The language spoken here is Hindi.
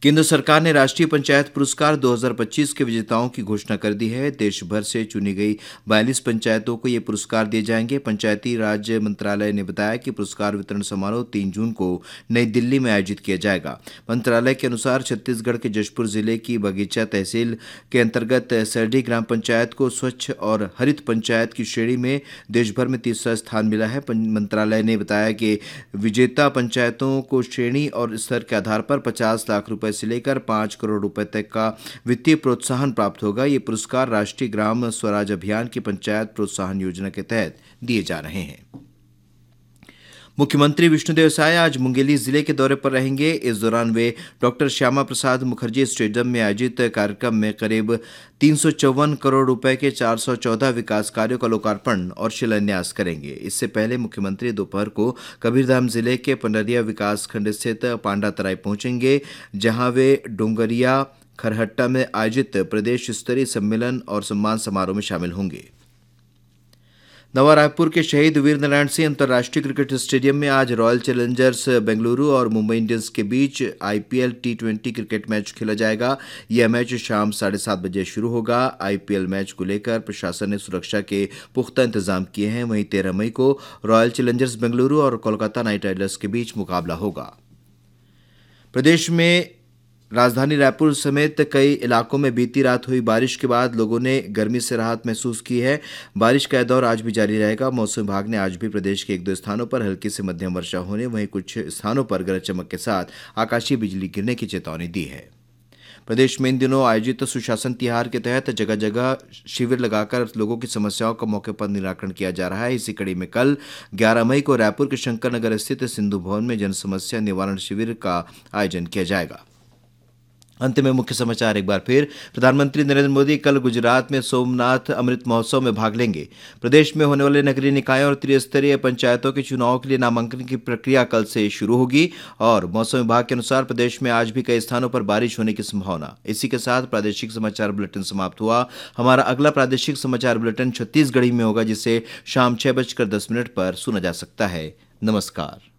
केंद्र सरकार ने राष्ट्रीय पंचायत पुरस्कार 2025 के विजेताओं की घोषणा कर दी है। देश भर से चुनी गई 42 पंचायतों को ये पुरस्कार दिए जाएंगे। पंचायती राज मंत्रालय ने बताया कि पुरस्कार वितरण समारोह 3 जून को नई दिल्ली में आयोजित किया जाएगा। मंत्रालय के अनुसार छत्तीसगढ़ के जशपुर जिले की बगीचा तहसील के अंतर्गत सरडी ग्राम पंचायत को स्वच्छ और हरित पंचायत की श्रेणी में देश भर में तीसरा स्थान मिला है। मंत्रालय ने बताया कि विजेता पंचायतों को श्रेणी और स्तर के आधार पर 50 लाख रुपए से लेकर 5 करोड़ रुपए तक का वित्तीय प्रोत्साहन प्राप्त होगा। ये पुरस्कार राष्ट्रीय ग्राम स्वराज अभियान की पंचायत प्रोत्साहन योजना के तहत दिए जा रहे हैं। मुख्यमंत्री विष्णुदेव साय आज मुंगेली जिले के दौरे पर रहेंगे। इस दौरान वे डॉक्टर श्यामा प्रसाद मुखर्जी स्टेडियम में आयोजित कार्यक्रम में करीब 354 करोड़ रुपए के 414 विकास कार्यों का लोकार्पण और शिलान्यास करेंगे। इससे पहले मुख्यमंत्री दोपहर को कबीरधाम जिले के पंडरिया विकास खंड स्थित पांडातराई पहुंचेंगे, जहां वे डोंगरिया खरहट्टा में आयोजित प्रदेश स्तरीय सम्मेलन और सम्मान समारोह में शामिल होंगे। नवा रायपुर के शहीद वीर नारायण सिंह अंतर्राष्ट्रीय क्रिकेट स्टेडियम में आज रॉयल चैलेंजर्स बेंगलुरु और मुंबई इंडियंस के बीच आईपीएल T20 क्रिकेट मैच खेला जाएगा। यह मैच शाम 7:30 बजे शुरू होगा। आईपीएल मैच को लेकर प्रशासन ने सुरक्षा के पुख्ता इंतजाम किए हैं। वहीं 13 मई को रॉयल चैलेंजर्स बेंगलुरु और कोलकाता नाइट राइडर्स के बीच मुकाबला होगा। प्रदेश में राजधानी रायपुर समेत कई इलाकों में बीती रात हुई बारिश के बाद लोगों ने गर्मी से राहत महसूस की है। बारिश का दौर आज भी जारी रहेगा। मौसम विभाग ने आज भी प्रदेश के 1-2 स्थानों पर हल्की से मध्यम वर्षा होने, वहीं कुछ स्थानों पर गरज चमक के साथ आकाशीय बिजली गिरने की चेतावनी दी है। प्रदेश में इन दिनों आयोजित सुशासन तिहार के तहत जगह जगह शिविर लगाकर लोगों की समस्याओं का मौके पर निराकरण किया जा रहा है। इसी कड़ी में कल 11 मई को रायपुर के शंकर नगर स्थित सिंधु भवन में जन समस्या निवारण शिविर का आयोजन किया जाएगा। अंत में मुख्य समाचार एक बार फिर। प्रधानमंत्री नरेंद्र मोदी कल गुजरात में सोमनाथ अमृत महोत्सव में भाग लेंगे। प्रदेश में होने वाले नगरीय निकायों और त्रिस्तरीय पंचायतों के चुनाव के लिए नामांकन की प्रक्रिया कल से शुरू होगी। और मौसम विभाग के अनुसार प्रदेश में आज भी कई स्थानों पर बारिश होने की संभावना। इसी के साथ प्रादेशिक समाचार बुलेटिन समाप्त हुआ। हमारा अगला प्रादेशिक समाचार बुलेटिन छत्तीसगढ़ी में होगा, जिसे शाम 6:10 पर सुना जा सकता है। नमस्कार।